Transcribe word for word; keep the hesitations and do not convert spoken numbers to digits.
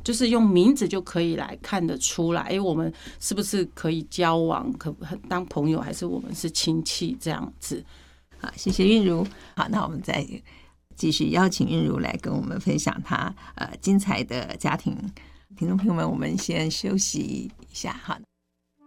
就是用名字就可以来看得出来，哎，我们是不是可以交往，可当朋友，还是我们是亲戚这样子。 好，谢谢韵如。好，那我们再继续邀请韵如来跟我们分享她呃精彩的家庭。听众朋友们，我们先休息一下哈。